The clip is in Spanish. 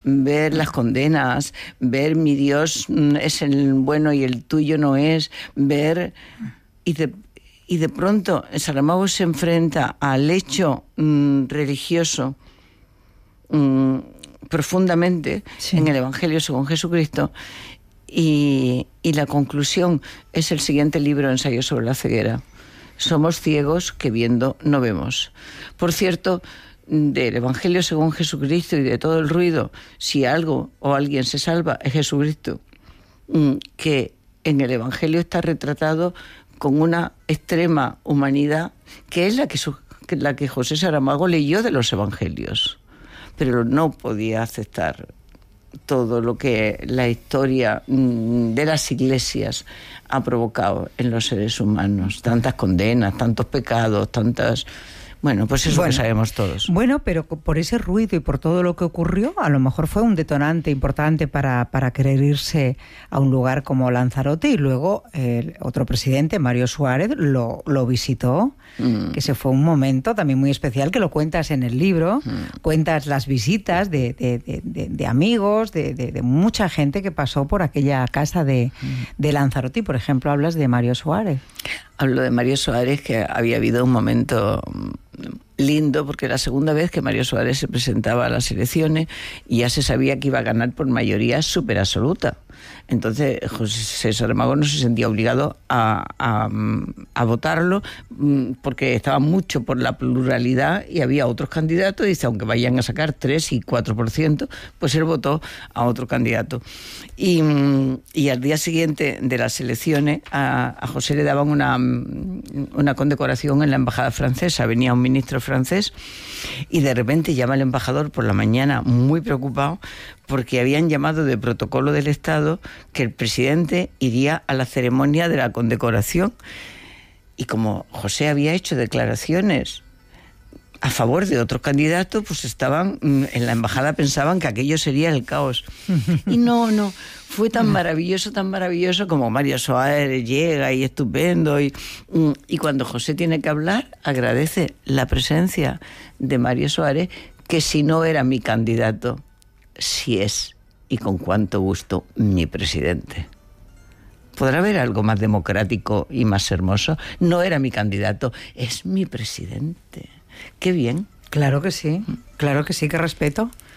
ver las condenas, ver mi Dios es el bueno y el tuyo no es, ver... Y de pronto Saramago se enfrenta al hecho religioso profundamente en el Evangelio según Jesucristo, y la conclusión es el siguiente libro, Ensayo sobre la ceguera. Somos ciegos que viendo no vemos. Por cierto, del Evangelio según Jesucristo y de todo el ruido, si algo o alguien se salva es Jesucristo, que en el Evangelio está retratado con una extrema humanidad, que es la que José Saramago leyó de los Evangelios, pero no podía aceptar todo lo que la historia de las iglesias ha provocado en los seres humanos, tantas condenas, tantos pecados, tantas... Bueno, pues eso que sabemos todos. Bueno, pero por ese ruido y por todo lo que ocurrió, a lo mejor fue un detonante importante para querer irse a un lugar como Lanzarote, y luego otro presidente, Mario Suárez, lo visitó, que ese fue un momento también muy especial, que lo cuentas en el libro, cuentas las visitas de amigos, de mucha gente que pasó por aquella casa de Lanzarote, y por ejemplo hablas de Mario Suárez. Hablo de Mario Suárez, que había habido un momento lindo, porque era la segunda vez que Mario Suárez se presentaba a las elecciones y ya se sabía que iba a ganar por mayoría súper absoluta. Entonces José Saramago no se sentía obligado a votarlo, porque estaba mucho por la pluralidad y había otros candidatos. Dice, aunque vayan a sacar 3 y 4%, pues él votó a otro candidato. Y al día siguiente de las elecciones a José le daban una condecoración en la embajada francesa. Venía un ministro francés y de repente llama el embajador por la mañana muy preocupado, porque habían llamado de protocolo del Estado que el presidente iría a la ceremonia de la condecoración. Y como José había hecho declaraciones a favor de otro candidato, pues estaban en la embajada, pensaban que aquello sería el caos. Y no, fue tan maravilloso como Mario Suárez llega y estupendo. Y cuando José tiene que hablar, agradece la presencia de Mario Suárez, que si no era mi candidato, si es, y con cuánto gusto, mi presidente. ¿Podrá haber algo más democrático y más hermoso? No era mi candidato, es mi presidente. ¡Qué bien! Claro que sí, qué respeto.